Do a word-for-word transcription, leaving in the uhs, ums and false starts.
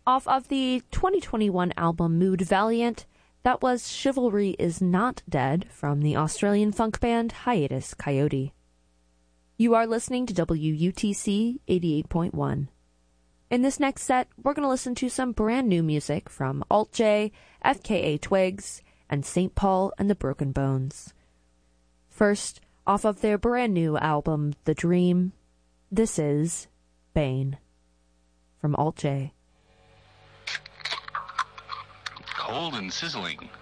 Off of the twenty twenty-one album Mood Valiant, that was Chivalry Is Not Dead from the Australian funk band Hiatus Coyote. You are listening to W U T C eighty-eight point one. In this next set, we're going to listen to some brand new music from Alt J, F K A Twigs, and Saint Paul and the Broken Bones. First, off of their brand new album, The Dream, this is Bane from Alt J. Cold and sizzling,